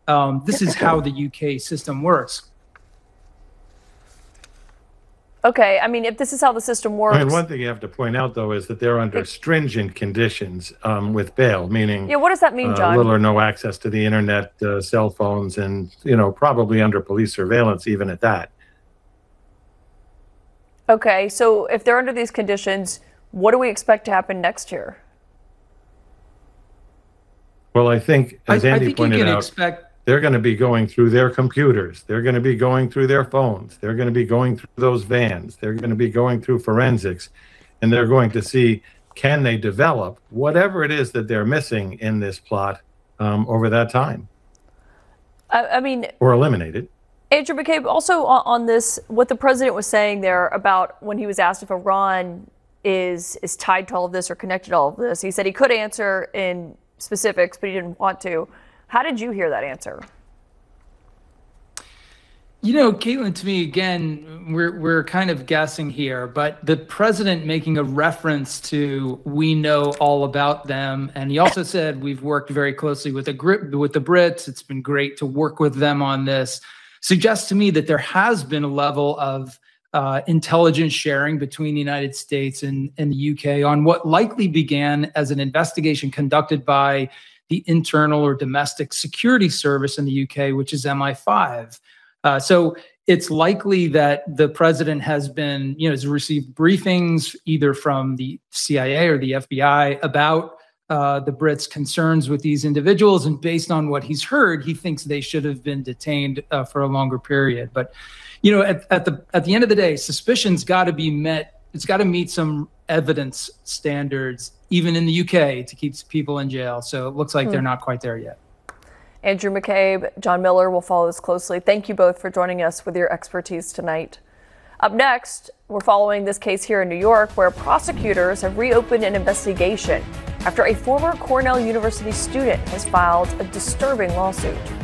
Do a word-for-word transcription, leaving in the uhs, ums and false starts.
Um, this is how the U K system works. Okay, I mean, if this is how the system works. I mean, one thing you have to point out, though, is that they're under it, stringent conditions um, with bail, meaning yeah, what does that mean, John? Uh, little or no access to the internet, uh, cell phones, and you know, probably under police surveillance, even at that. Okay, so if they're under these conditions, what do we expect to happen next year? Well, I think, as I, Andy I think pointed you can out, expect they're going to be going through their computers. They're going to be going through their phones. They're going to be going through those vans. They're going to be going through forensics. And they're going to see, can they develop whatever it is that they're missing in this plot um, over that time? I, I mean... Or eliminate it. Andrew McCabe, also on, on this, what the president was saying there about when he was asked if Iran is, is tied to all of this or connected to all of this, he said he could answer in specifics, but he didn't want to. How did you hear that answer? You know, Caitlin, to me, again, we're we're kind of guessing here, but the president making a reference to we know all about them, and he also said we've worked very closely with the with the Brits. It's been great to work with them on this. Suggests to me that there has been a level of uh, intelligence sharing between the United States and, and the U K on what likely began as an investigation conducted by the Internal or Domestic Security Service in the U K, which is M I five. Uh, so it's likely that the president has been, you know, has received briefings either from the C I A or the F B I about uh, the Brits' concerns with these individuals. And based on what he's heard, he thinks they should have been detained uh, for a longer period. But, you know, at, at the at the end of the day, suspicion's got to be met. It's got to meet some evidence standards, even in the U K, to keep people in jail. So it looks like hmm. they're not quite there yet. Andrew McCabe, John Miller will follow this closely. Thank you both for joining us with your expertise tonight. Up next, we're following this case here in New York, where prosecutors have reopened an investigation after a former Cornell University student has filed a disturbing lawsuit.